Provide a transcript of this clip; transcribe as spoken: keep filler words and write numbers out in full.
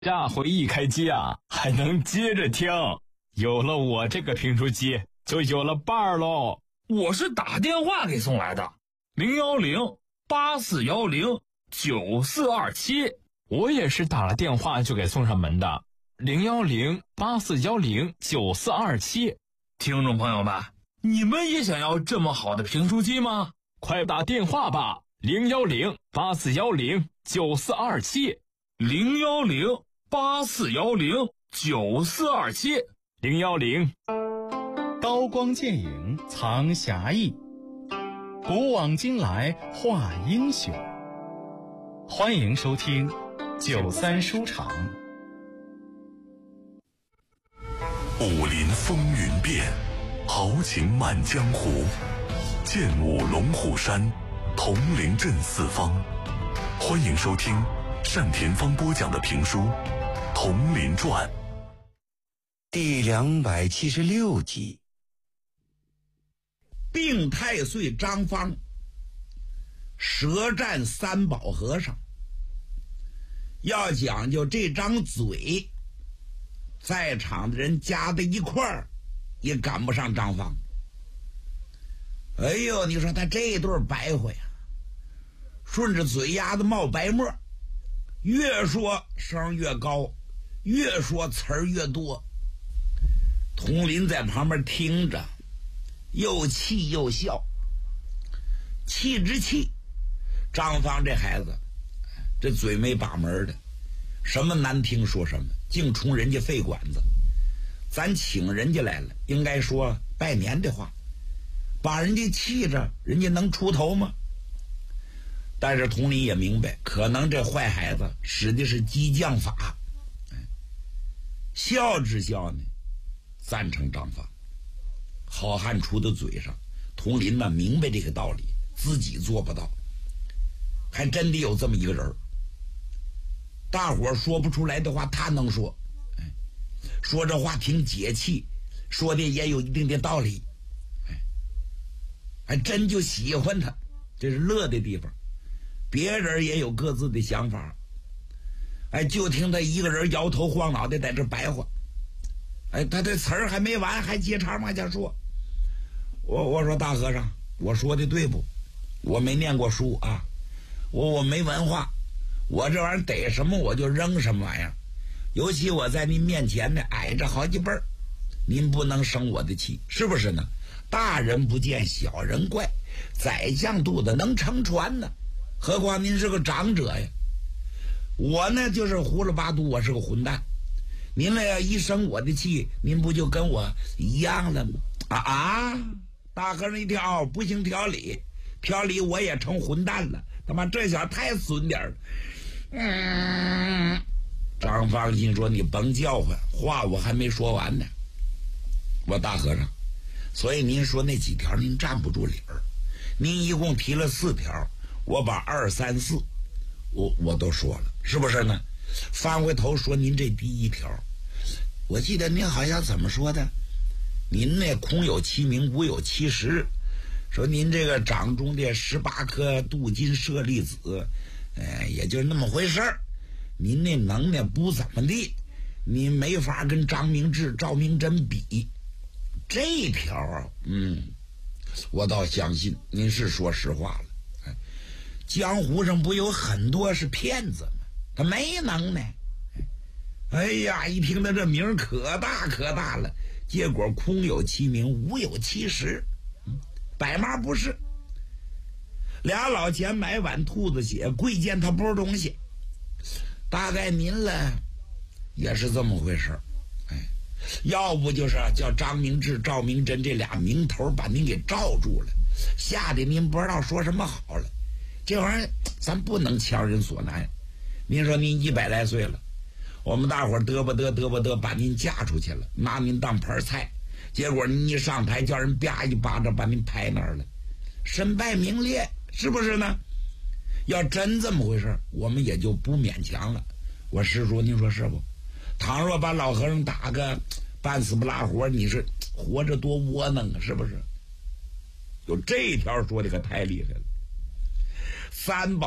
下回一开机啊，还能接着听。有了我这个评书机，就有了伴儿喽。 我是打电话给送来的，零幺零八四幺零九四二七。 我也是打了电话就给送上门的，零幺零八四幺零九四二七。 听众朋友们，你们也想要这么好的评书机吗？ 快打电话吧，零幺零八四幺零九四二七， 零幺零八四幺零九四二七， 零幺零。 刀光剑影藏侠义，古往今来画英雄。欢迎收听九三书场。 武林风云变，豪情满江湖。剑舞龙虎山，铜陵镇四方。欢迎收听单田芳播讲的评书《铜陵传》 第两百七十六集。 病太岁张方舌战三宝和尚，要讲究这张嘴，在场的人加在一块儿也赶不上张方。哎呦，你说他这对白话呀，顺着嘴丫子冒白沫，越说声越高，越说词儿越多。佟林在旁边听着，又气又笑。气之气，张方这孩子这嘴没把门的，什么难听说什么，净冲人家肺管子。咱请人家来了，应该说拜年的话，把人家气着，人家能出头吗？但是佟林也明白，可能这坏孩子使的是激将法。笑之笑呢，赞成张方。好汉出的嘴上，佟林呢明白这个道理，自己做不到，还真的有这么一个人。大伙说不出来的话他能说，说这话挺解气，说的也有一定的道理，还真就喜欢他，这是乐的地方。别人也有各自的想法，哎，就听他一个人摇头晃脑的在这白话。哎，他这词儿还没完，还接茬往下说。我我说大和尚，我说的对不？我没念过书啊，我我没文化，我这玩意儿逮什么我就扔什么玩意儿。尤其我在您面前呢，矮着好几辈儿，您不能生我的气，是不是呢？大人不见小人怪，宰相肚子能撑船呢，何况您是个长者呀。我呢就是胡了八嘟，我是个混蛋。您呢一生我的气，您不就跟我一样了吗？啊啊！大和尚一挑，不行挑理，挑理我也成混蛋了。他妈这小子太损点了。嗯，张方心说你甭叫唤，话我还没说完呢。我大和尚，所以您说那几条您站不住理儿。您一共提了四条，我把二三四我我都说了，是不是呢？翻回头说您这第一条，我记得您好像怎么说的？您那空有其名，无有其实，说您这个掌中的十八颗镀金舍利子，呃，也就那么回事儿。您那能耐不怎么地，您没法跟张明志、赵明真比。这条啊，嗯，我倒相信您是说实话了。哎，江湖上不有很多是骗子吗？他没能耐。哎呀，一听他这名可大可大了，结果空有其名，无有其实，百码不是。俩老钱买碗兔子血，贵贱他不是东西。大概您了也是这么回事。哎，要不就是叫张明志、赵明真这俩名头把您给罩住了，吓得您不知道说什么好了。这玩意儿咱不能强人所难。您说您一百来岁了，我们大伙儿嘚吧嘚嘚吧嘚把您嫁出去了，拿您当盘菜，结果您一上台叫人啪一巴掌把您拍那儿了，身败名裂，是不是呢？要真这么回事，我们也就不勉强了。我师叔，您说是不？倘若把老和尚打个半死不拉活，你是活着多窝囊啊，是不是？有这条说的可太厉害了。三宝